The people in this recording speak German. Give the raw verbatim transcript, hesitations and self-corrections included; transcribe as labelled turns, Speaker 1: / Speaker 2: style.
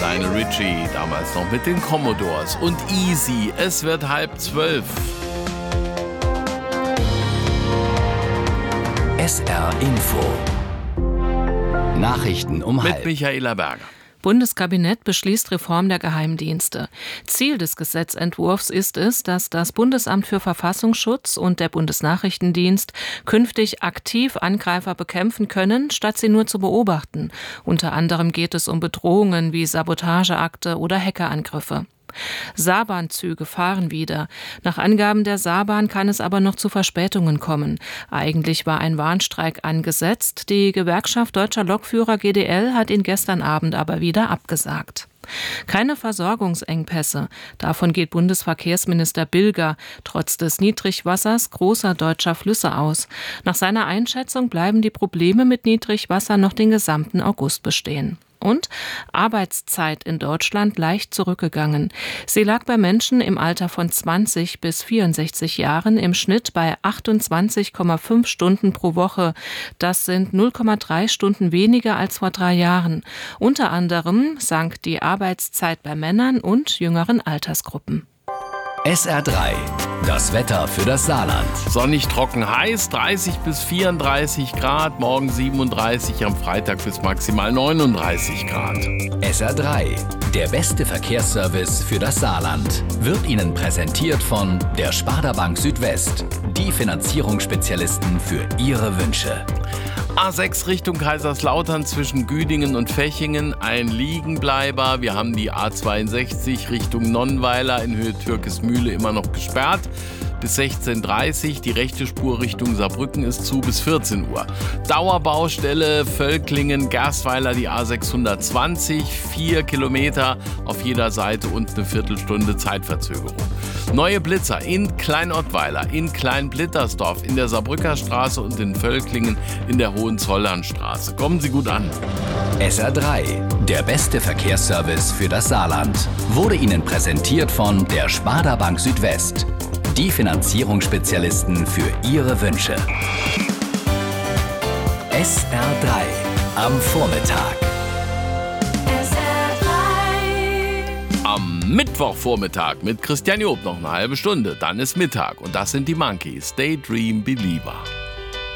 Speaker 1: Lionel Richie, damals noch mit den Commodores und Easy. Es wird halb zwölf.
Speaker 2: S R Info. Nachrichten um
Speaker 1: Mit
Speaker 2: halb.
Speaker 1: Michaela Berger.
Speaker 3: Bundeskabinett beschließt Reform der Geheimdienste. Ziel des Gesetzentwurfs ist es, dass das Bundesamt für Verfassungsschutz und der Bundesnachrichtendienst künftig aktiv Angreifer bekämpfen können, statt sie nur zu beobachten. Unter anderem geht es um Bedrohungen wie Sabotageakte oder Hackerangriffe. Saarbahnzüge fahren wieder. Nach Angaben der Saarbahn kann es aber noch zu Verspätungen kommen. Eigentlich war ein Warnstreik angesetzt. Die Gewerkschaft Deutscher Lokführer G D L hat ihn gestern Abend aber wieder abgesagt. Keine Versorgungsengpässe. Davon geht Bundesverkehrsminister Bilger trotz des Niedrigwassers großer deutscher Flüsse aus. Nach seiner Einschätzung bleiben die Probleme mit Niedrigwasser noch den gesamten August bestehen. Und Arbeitszeit in Deutschland leicht zurückgegangen. Sie lag bei Menschen im Alter von zwanzig bis vierundsechzig Jahren im Schnitt bei achtundzwanzig Komma fünf Stunden pro Woche. Das sind null Komma drei Stunden weniger als vor drei Jahren. Unter anderem sank die Arbeitszeit bei Männern und jüngeren Altersgruppen.
Speaker 2: S R drei. Das Wetter für das Saarland.
Speaker 1: Sonnig, trocken, heiß, dreißig bis vierunddreißig Grad, morgen siebenunddreißig, am Freitag bis maximal neununddreißig Grad.
Speaker 2: S R drei. Der beste Verkehrsservice für das Saarland. Wird Ihnen präsentiert von der Sparda Bank Südwest. Die Finanzierungsspezialisten für Ihre Wünsche.
Speaker 1: A sechs Richtung Kaiserslautern zwischen Güdingen und Fechingen, ein Liegenbleiber. Wir haben die A zweiundsechzig Richtung Nonnweiler in Höhe Türkesmühle immer noch gesperrt. Bis sechzehn Uhr dreißig, die rechte Spur Richtung Saarbrücken ist zu bis vierzehn Uhr. Dauerbaustelle Völklingen, Gerstweiler, die A sechshundertzwanzig, vier Kilometer auf jeder Seite und eine Viertelstunde Zeitverzögerung. Neue Blitzer in Kleinottweiler, in Kleinblittersdorf, in der Saarbrücker Straße und in Völklingen in der Hohenzollernstraße. Kommen Sie gut an.
Speaker 2: S R drei. Der beste Verkehrsservice für das Saarland. Wurde Ihnen präsentiert von der Sparda Bank Südwest. Die Finanzierungsspezialisten für Ihre Wünsche. S R drei am Vormittag.
Speaker 1: S R drei. Am Mittwochvormittag mit Christian Job noch eine halbe Stunde. Dann ist Mittag und das sind die Monkeys. Daydream Believer.